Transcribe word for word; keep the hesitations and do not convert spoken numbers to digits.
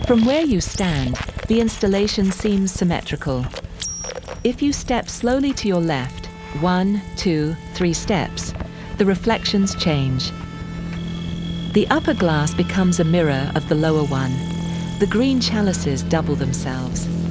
From where you stand, the installation seems symmetrical. If you step slowly to your left, one, two, three steps, the reflections change. The upper glass becomes a mirror of the lower one. The green chalices double themselves.